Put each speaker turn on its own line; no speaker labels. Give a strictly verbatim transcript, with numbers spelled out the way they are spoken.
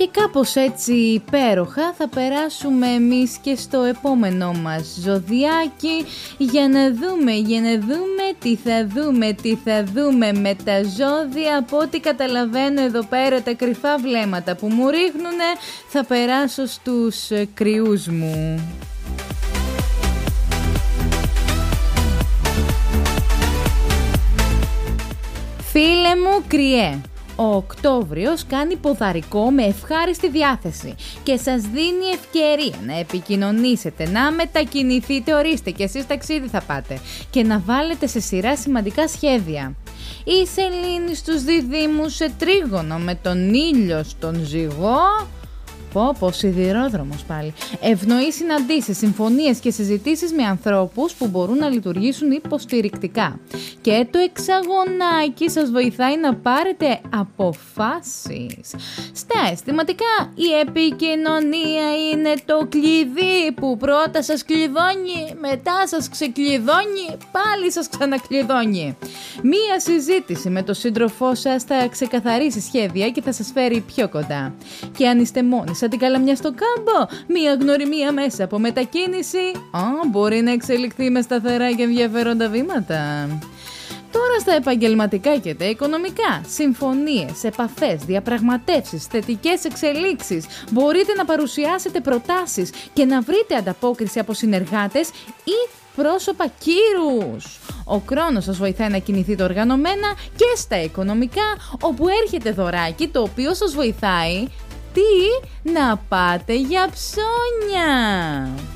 Και κάπως έτσι υπέροχα θα περάσουμε εμείς και στο επόμενό μας ζωδιάκι για να δούμε, για να δούμε τι θα δούμε, τι θα δούμε με τα ζώδια. Από ό,τι καταλαβαίνω εδώ πέρα τα κρυφά βλέμματα που μου ρίχνουνε, θα περάσω στους κρυούς μου. Φίλε μου Κριέ, ο Οκτώβριος κάνει ποδαρικό με ευχάριστη διάθεση και σας δίνει ευκαιρία να επικοινωνήσετε, να μετακινηθείτε, ορίστε και εσείς ταξίδι θα πάτε, και να βάλετε σε σειρά σημαντικά σχέδια. Η Σελήνη στους διδύμους σε τρίγωνο με τον ήλιο στον Ζυγό. Πω πω, σιδηρόδρομος πάλι. Ευνοεί συναντήσεις, συμφωνίες και συζητήσεις με ανθρώπους που μπορούν να λειτουργήσουν υποστηρικτικά. Και το εξαγωνάκι σας βοηθάει να πάρετε αποφάσεις. Στα αισθηματικά, η επικοινωνία είναι το κλειδί που πρώτα σας κλειδώνει, μετά σας ξεκλειδώνει, πάλι σας ξανακλειδώνει. Μία συζήτηση με τον σύντροφό σας θα ξεκαθαρίσει σχέδια και θα σας φέρει πιο κοντά. Και αν είστε μόνοι σαν την καλαμιά στο κάμπο, μία γνωριμία μέσα από μετακίνηση, α, μπορεί να εξελιχθεί με σταθερά και ενδιαφέροντα βήματα. Τώρα στα επαγγελματικά και τα οικονομικά, συμφωνίες, επαφές, διαπραγματεύσεις, θετικές εξελίξεις, μπορείτε να παρουσιάσετε προτάσεις και να βρείτε ανταπόκριση από συνεργάτες ή πρόσωπα κύρους. Ο Κρόνος σας βοηθάει να κινηθείτε οργανωμένα και στα οικονομικά, όπου έρχεται δωράκι το οποίο σας βοηθάει τι να πάτε για ψώνια.